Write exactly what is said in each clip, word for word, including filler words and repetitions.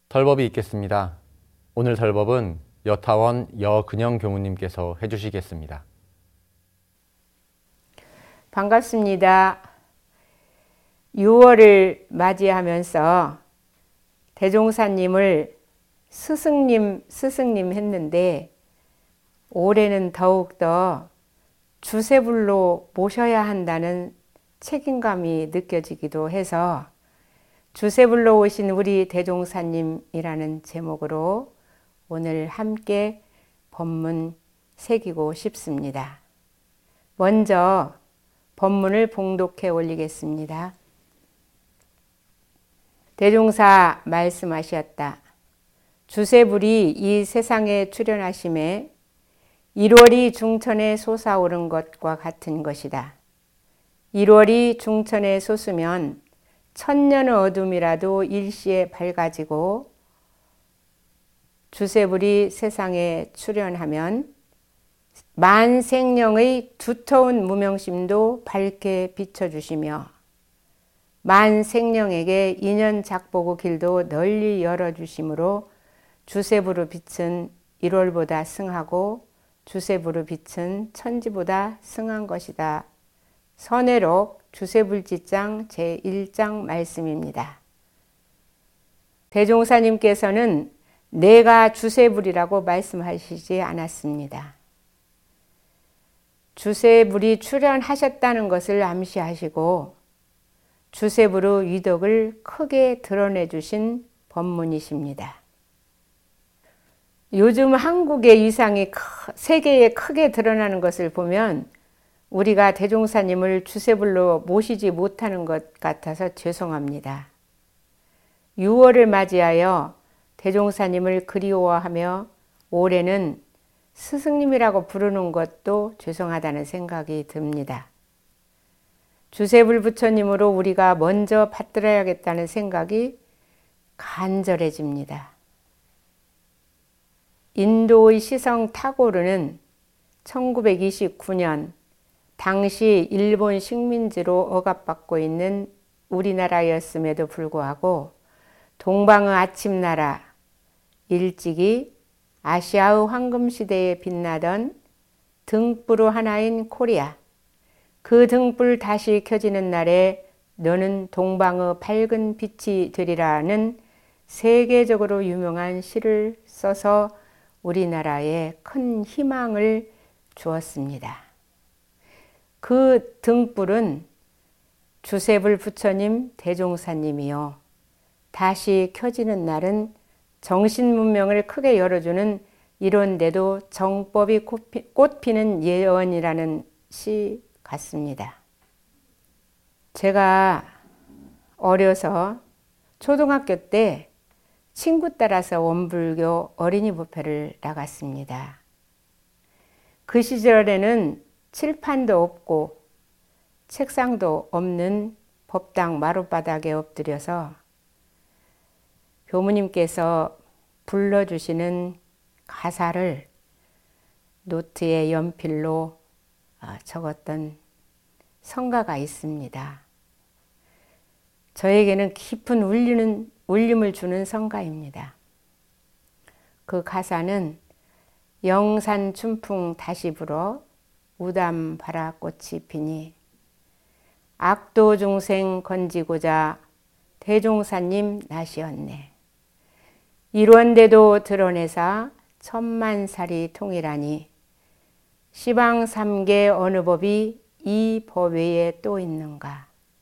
덜법이 있겠습니다. 오늘 덜법은 여타원 여근영 교무님께서 해주시겠습니다. 반갑습니다. 유월을 맞이하면서 대종사님을 스승님, 스승님 했는데 올해는 더욱더 주세불로 모셔야 한다는 책임감이 느껴지기도 해서 주세불로 오신 우리 대종사님이라는 제목으로 오늘 함께 법문 새기고 싶습니다. 먼저 법문을 봉독해 올리겠습니다. 대종사 말씀하셨다. 주세불이 이 세상에 출현하심에 일월이 중천에 솟아오른 것과 같은 것이다. 일월이 중천에 솟으면 천년의 어둠이라도 일시에 밝아지고 주세불이 세상에 출현하면 만생령의 두터운 무명심도 밝게 비춰주시며 만생령에게 인연 작보고 길도 널리 열어주심으로 주세불의 빛은 일월보다 승하고 주세불의 빛은 천지보다 승한 것이다. 선해록 주세불지장 제일 장 말씀입니다. 대종사님께서는 내가 주세불이라고 말씀하시지 않았습니다. 주세불이 출현하셨다는 것을 암시하시고 주세불의 위덕을 크게 드러내 주신 법문이십니다. 요즘 한국의 위상이 세계에 크게 드러나는 것을 보면 우리가 대종사님을 주세불로 모시지 못하는 것 같아서 죄송합니다. 유월을 맞이하여 대종사님을 그리워하며 올해는 스승님이라고 부르는 것도 죄송하다는 생각이 듭니다. 주세불 부처님으로 우리가 먼저 받들어야겠다는 생각이 간절해집니다. 인도의 시성 타고르는 천구백이십구 년 당시 일본 식민지로 억압받고 있는 우리나라였음에도 불구하고 동방의 아침나라, 일찍이 아시아의 황금시대에 빛나던 등불의 하나인 코리아, 그 등불 다시 켜지는 날에 너는 동방의 밝은 빛이 되리라는 세계적으로 유명한 시를 써서 우리나라에 큰 희망을 주었습니다. 그 등불은 주세불 부처님 대종사님이요. 다시 켜지는 날은 정신문명을 크게 열어주는 이런데도 정법이 꽃피는 예언이라는 시 같습니다. 제가 어려서 초등학교 때 친구 따라서 원불교 어린이 법회를 나갔습니다. 그 시절에는 칠판도 없고 책상도 없는 법당 마룻바닥에 엎드려서 교무님께서 불러주시는 가사를 노트에 연필로 적었던 성가가 있습니다. 저에게는 깊은 울리는, 울림을 주는 성가입니다. 그 가사는 영산 춘풍 다시 불어 우담 바라 꽃이 피니 악도 중생 건지고자 대종사님 나시었네. 일원대도 드러내사 천만살이 통일하니 시방삼계 어느 법이 이 법 외에 또 있는가.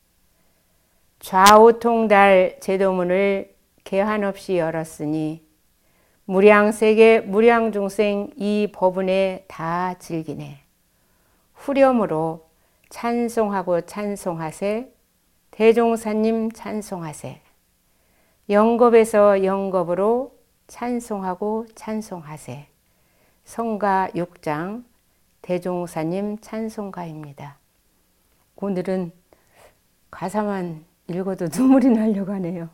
좌우통달 제도문을 개한 없이 열었으니 무량세계 무량중생 이 법운에 다 즐기네. 후렴으로 찬송하고 찬송하세. 대종사님 찬송하세. 영겁에서 영겁으로 찬송하고 찬송하세. 성가 육 장 대종사님 찬송가입니다. 오늘은 가사만 읽어도 눈물이 나려고 하네요.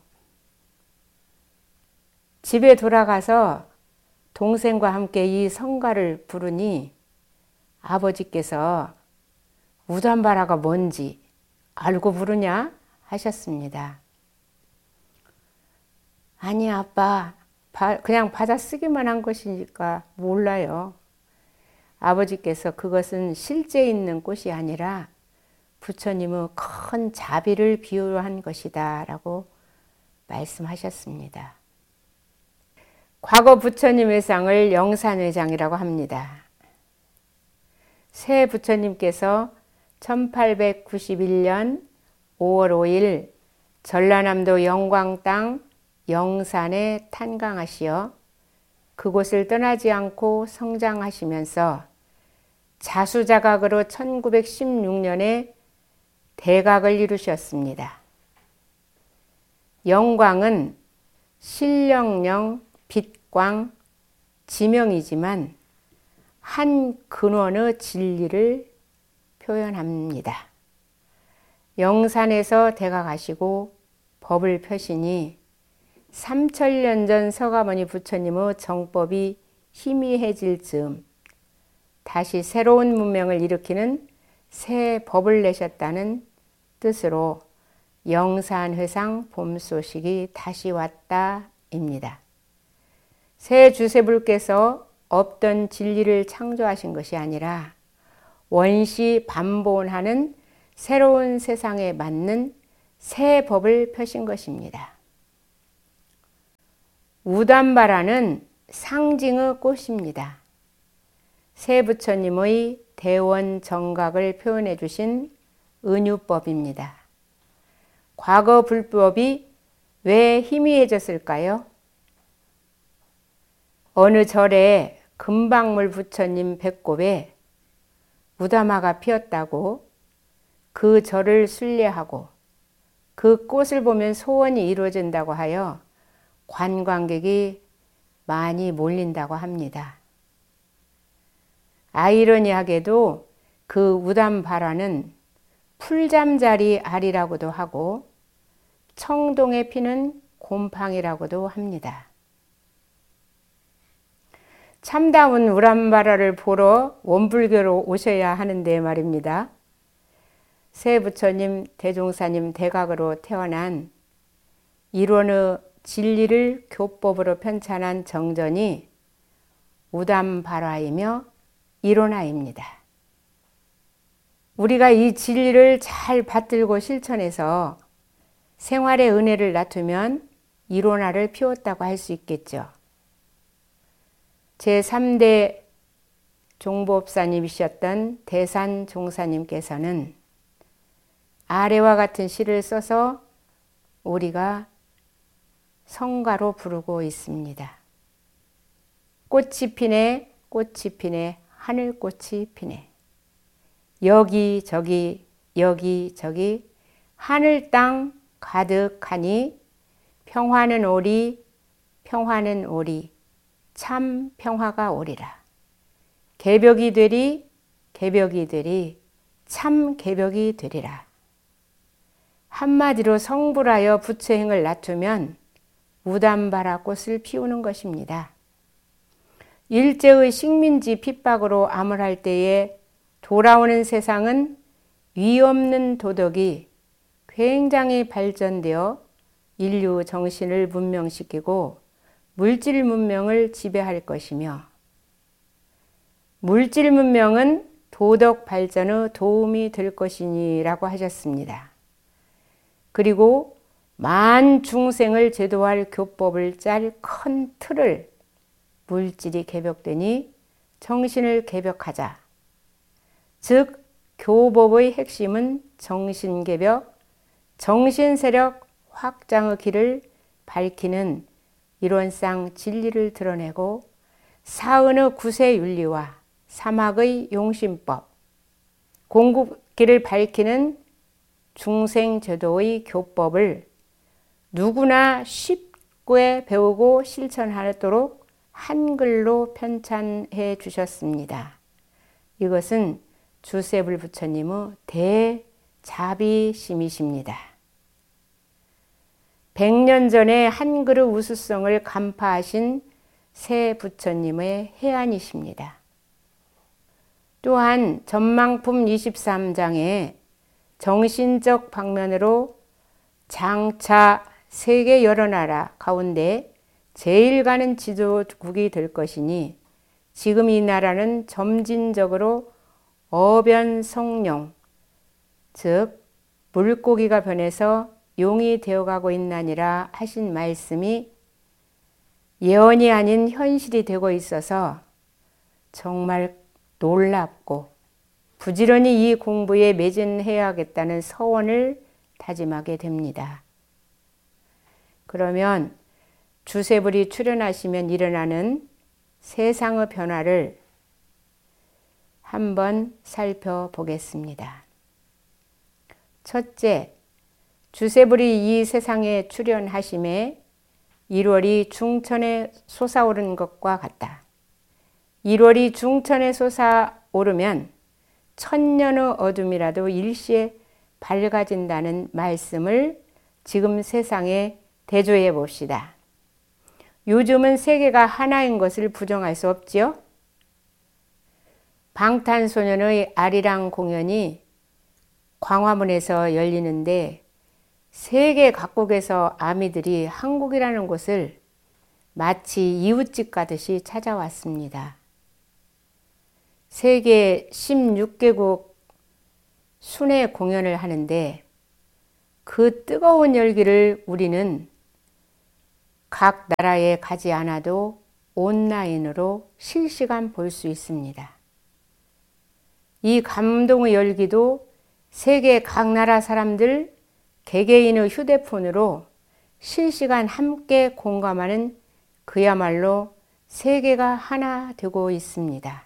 집에 돌아가서 동생과 함께 이 성가를 부르니 아버지께서 우담바라가 뭔지 알고 부르냐 하셨습니다. 아니 아빠, 그냥 받아 쓰기만 한 것이니까 몰라요. 아버지께서 그것은 실제 있는 꽃이 아니라 부처님의 큰 자비를 비유한 것이다 라고 말씀하셨습니다. 과거 부처님의 상을 영산회장이라고 합니다. 새 부처님께서 천팔백구십일 년 오월 오일 전라남도 영광 땅 영산에 탄광하시어 그곳을 떠나지 않고 성장하시면서 자수자각으로 천구백십육 년에 대각을 이루셨습니다. 영광은 신령령, 빛광, 지명이지만 한 근원의 진리를 표현합니다. 영산에서 대각하시고 법을 펴시니 삼천 년 전 서가모니 부처님의 정법이 희미해질 즈음 다시 새로운 문명을 일으키는 새 법을 내셨다는 뜻으로 영산회상 봄 소식이 다시 왔다입니다. 새 주세불께서 없던 진리를 창조하신 것이 아니라 원시 반본하는 새로운 세상에 맞는 새 법을 펴신 것입니다. 우담바라는 상징의 꽃입니다. 새 부처님의 대원 정각을 표현해 주신 은유법입니다. 과거 불법이 왜 희미해졌을까요? 어느 절에 금방물 부처님 배꼽에 우다마가 피었다고 그 절을 순례하고 그 꽃을 보면 소원이 이루어진다고 하여 관광객이 많이 몰린다고 합니다. 아이러니하게도 그 우담바라는 풀잠자리 알이라고도 하고 청동에 피는 곰팡이라고도 합니다. 참다운 우담바라를 보러 원불교로 오셔야 하는데 말입니다. 새 부처님 대종사님 대각으로 태어난 일원의 진리를 교법으로 편찬한 정전이 우담바라이며 일원하입니다. 우리가 이 진리를 잘 받들고 실천해서 생활의 은혜를 낳으면 일원화를 피웠다고 할 수 있겠죠. 제삼 대 종보업사님이셨던 대산종사님께서는 아래와 같은 시를 써서 우리가 성가로 부르고 있습니다. 꽃이 피네, 꽃이 피네, 하늘꽃이 피네. 여기저기 여기저기 하늘 땅 가득하니 평화는 오리, 평화는 오리, 참 평화가 오리라. 개벽이 되리, 개벽이 되리, 참 개벽이 되리라. 한마디로 성불하여 부처행을 낮추면 우담바라 꽃을 피우는 것입니다. 일제의 식민지 핍박으로 암울할 때에 돌아오는 세상은 위없는 도덕이 굉장히 발전되어 인류 정신을 문명시키고 물질 문명을 지배할 것이며 물질 문명은 도덕 발전의 도움이 될 것이니라고 하셨습니다. 그리고 만 중생을 제도할 교법을 짤 큰 틀을 물질이 개벽되니 정신을 개벽하자. 즉 교법의 핵심은 정신개벽, 정신세력 확장의 길을 밝히는 이론상 진리를 드러내고 사은의 구세윤리와 사막의 용심법, 공급길을 밝히는 중생제도의 교법을 누구나 쉽게 배우고 실천하도록 한글로 편찬해 주셨습니다. 이것은 주세불 부처님의 대자비심이십니다. 백 년 전에 한글의 우수성을 간파하신 새 부처님의 해안이십니다. 또한 전망품 이십삼 장에 정신적 방면으로 장차 세계 여러 나라 가운데 제일 가는 지도국이 될 것이니 지금 이 나라는 점진적으로 어변성룡, 즉 물고기가 변해서 용이 되어가고 있나니라 하신 말씀이 예언이 아닌 현실이 되고 있어서 정말 놀랍고 부지런히 이 공부에 매진해야겠다는 서원을 다짐하게 됩니다. 그러면 주세불이 출연하시면 일어나는 세상의 변화를 한번 살펴보겠습니다. 첫째, 주세불이 이 세상에 출연하심에 일월이 중천에 솟아오른 것과 같다. 일월이 중천에 솟아오르면 천년의 어둠이라도 일시에 밝아진다는 말씀을 지금 세상에 대조해 봅시다. 요즘은 세계가 하나인 것을 부정할 수 없지요. 방탄소년의 아리랑 공연이 광화문에서 열리는데 세계 각국에서 아미들이 한국이라는 곳을 마치 이웃집 가듯이 찾아왔습니다. 세계 십육 개국 순회 공연을 하는데 그 뜨거운 열기를 우리는 각 나라에 가지 않아도 온라인으로 실시간 볼 수 있습니다. 이 감동의 열기도 세계 각 나라 사람들 개개인의 휴대폰으로 실시간 함께 공감하는 그야말로 세계가 하나 되고 있습니다.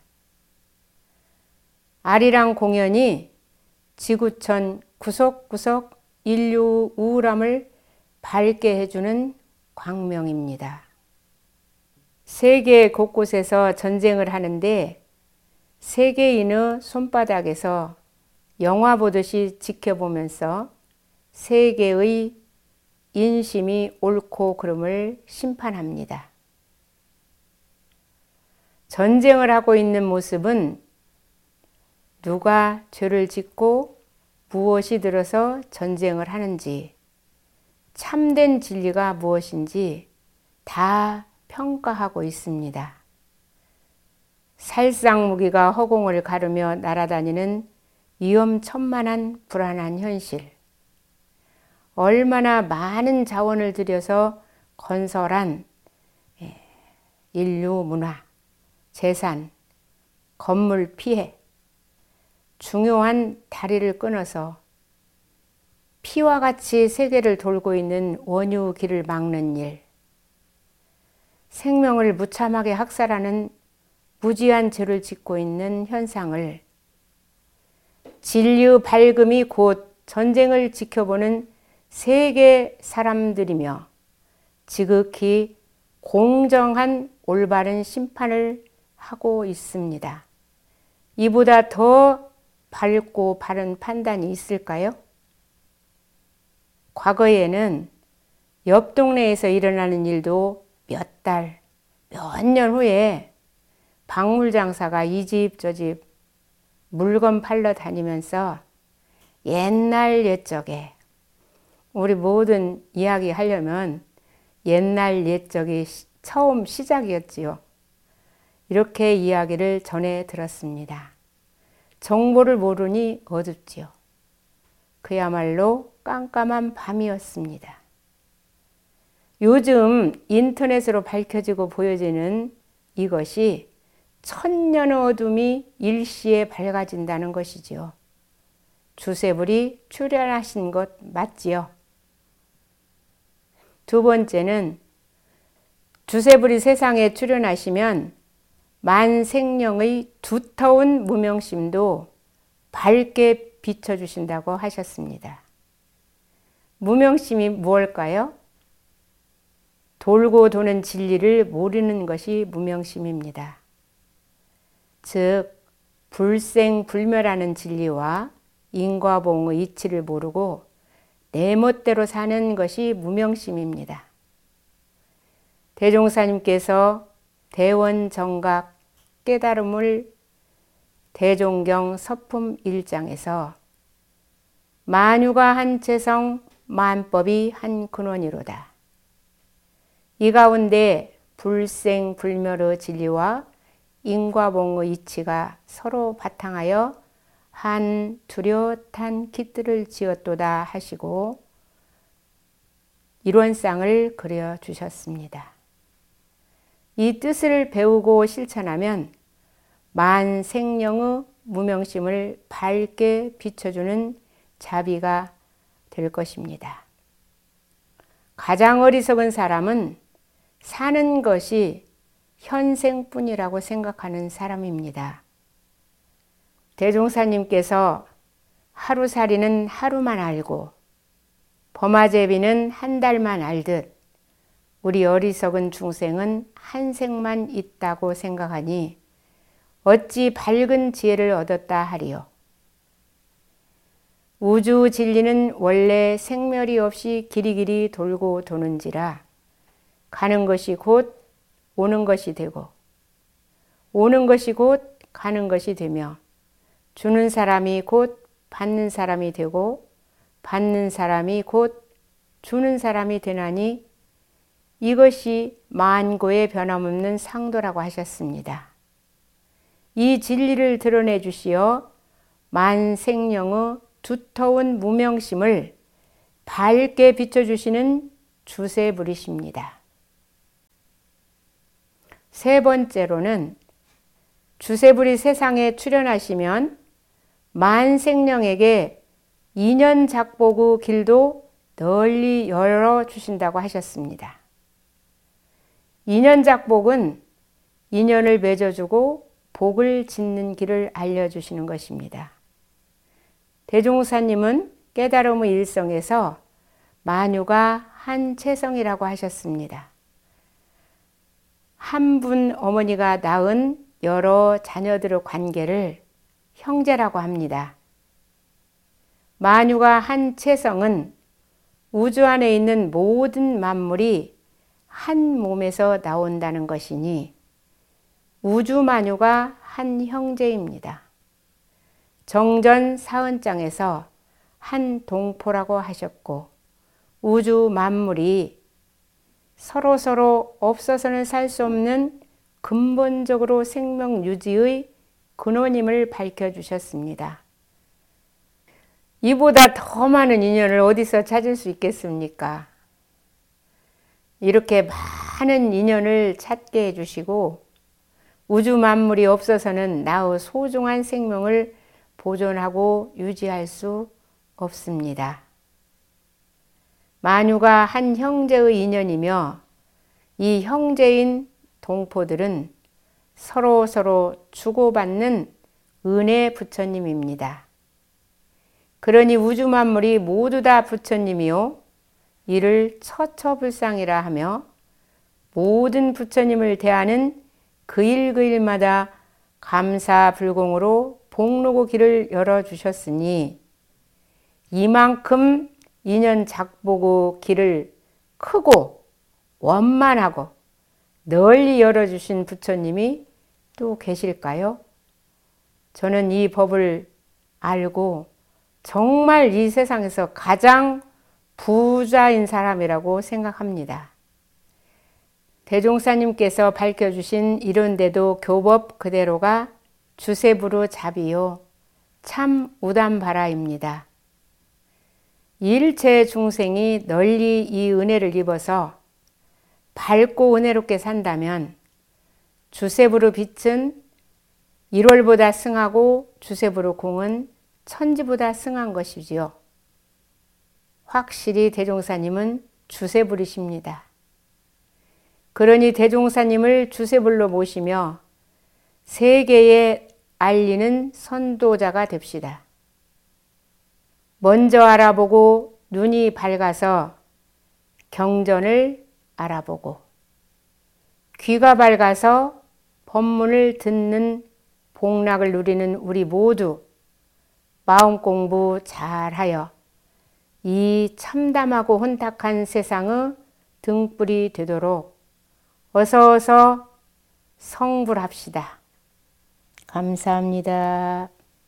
아리랑 공연이 지구촌 구석구석 인류 우울함을 밝게 해주는 광명입니다. 세계 곳곳에서 전쟁을 하는데 세계인의 손바닥에서 영화 보듯이 지켜보면서 세계의 인심이 옳고 그름을 심판합니다. 전쟁을 하고 있는 모습은 누가 죄를 짓고 무엇이 들어서 전쟁을 하는지, 참된 진리가 무엇인지 다 평가하고 있습니다. 살상무기가 허공을 가르며 날아다니는 위험천만한 불안한 현실. 얼마나 많은 자원을 들여서 건설한 인류 문화, 재산, 건물 피해, 중요한 다리를 끊어서 피와 같이 세계를 돌고 있는 원유 길을 막는 일, 생명을 무참하게 학살하는 무지한 죄를 짓고 있는 현상을 진리의 밝음이 곧 전쟁을 지켜보는 세계 사람들이며 지극히 공정한 올바른 심판을 하고 있습니다. 이보다 더 밝고 바른 판단이 있을까요? 과거에는 옆 동네에서 일어나는 일도 몇 달, 몇 년 후에 박물 장사가 이 집 저 집 물건 팔러 다니면서 옛날 옛적에 우리 모든 이야기 하려면 옛날 옛적이 처음 시작이었지요. 이렇게 이야기를 전해 들었습니다. 정보를 모르니 어둡지요. 그야말로 깜깜한 밤이었습니다. 요즘 인터넷으로 밝혀지고 보여지는 이것이 천년의 어둠이 일시에 밝아진다는 것이지요. 주세불이 출연하신 것 맞지요? 두 번째는 주세불이 세상에 출연하시면 만생령의 두터운 무명심도 밝게 비춰주신다고 하셨습니다. 무명심이 무엇일까요? 돌고 도는 진리를 모르는 것이 무명심입니다. 즉 불생불멸하는 진리와 인과보응의 이치를 모르고 내 멋대로 사는 것이 무명심입니다. 대종사님께서 대원정각 깨달음을 대종경 서품 일 장에서 만유가 한 채성 만법이 한 근원이로다. 이 가운데 불생불멸의 진리와 인과봉의 이치가 서로 바탕하여 한 뚜렷한 깃들을 지었도다 하시고 이론상을 그려주셨습니다. 이 뜻을 배우고 실천하면 만생령의 무명심을 밝게 비춰주는 자비가 될 것입니다. 가장 어리석은 사람은 사는 것이 현생뿐이라고 생각하는 사람입니다. 대종사님께서 하루살이는 하루만 알고 범아제비는 한 달만 알듯 우리 어리석은 중생은 한 생만 있다고 생각하니 어찌 밝은 지혜를 얻었다 하리요. 우주 진리는 원래 생멸이 없이 길이길이 돌고 도는지라 가는 것이 곧 오는 것이 되고 오는 것이 곧 가는 것이 되며 주는 사람이 곧 받는 사람이 되고 받는 사람이 곧 주는 사람이 되나니 이것이 만고의 변함없는 상도라고 하셨습니다. 이 진리를 드러내 주시어 만생령의 두터운 무명심을 밝게 비춰주시는 주세불이십니다. 세 번째로는 주세불이 세상에 출현하시면 만생령에게 인연 작복의 길도 널리 열어주신다고 하셨습니다. 인연 작복은 인연을 맺어주고 복을 짓는 길을 알려주시는 것입니다. 대종사님은 깨달음의 일성에서 만유가 한 체성이라고 하셨습니다. 한 분 어머니가 낳은 여러 자녀들의 관계를 형제라고 합니다. 만유가 한 체성은 우주 안에 있는 모든 만물이 한 몸에서 나온다는 것이니 우주 만유가 한 형제입니다. 정전 사언장에서 한 동포라고 하셨고 우주 만물이 서로서로 없어서는 살 수 없는 근본적으로 생명 유지의 근원임을 밝혀주셨습니다. 이보다 더 많은 인연을 어디서 찾을 수 있겠습니까? 이렇게 많은 인연을 찾게 해주시고 우주 만물이 없어서는 나의 소중한 생명을 보존하고 유지할 수 없습니다. 만유가 한 형제의 인연이며 이 형제인 동포들은 서로 서로 주고받는 은혜 부처님입니다. 그러니 우주 만물이 모두 다 부처님이요 이를 처처불상이라 하며 모든 부처님을 대하는 그 일 그 일마다 감사불공으로 복로고 길을 열어주셨으니 이만큼 인연 작보고 길을 크고 원만하고 널리 열어주신 부처님이 또 계실까요? 저는 이 법을 알고 정말 이 세상에서 가장 부자인 사람이라고 생각합니다. 대종사님께서 밝혀주신 이런데도 교법 그대로가 주세부로 자비요 참 우담바라입니다. 일체 중생이 널리 이 은혜를 입어서 밝고 은혜롭게 산다면 주세부로 빛은 일월보다 승하고 주세부로 공은 천지보다 승한 것이지요. 확실히 대종사님은 주세불이십니다. 그러니 대종사님을 주세불로 모시며 세계에 알리는 선도자가 됩시다. 먼저 알아보고 눈이 밝아서 경전을 알아보고 귀가 밝아서 법문을 듣는 복락을 누리는 우리 모두 마음 공부 잘하여 이 참담하고 혼탁한 세상의 등불이 되도록 어서 어서 성불합시다. 감사합니다.